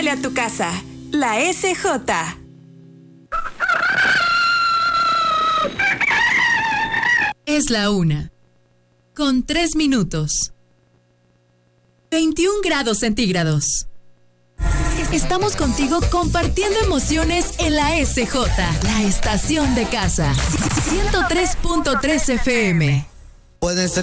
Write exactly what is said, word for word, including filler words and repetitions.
Pregúntale a tu casa. La S J. Es la una. Con tres minutos. veintiún grados centígrados. Estamos contigo compartiendo emociones en la S J, la estación de casa. ciento tres punto tres F M. Pueden ser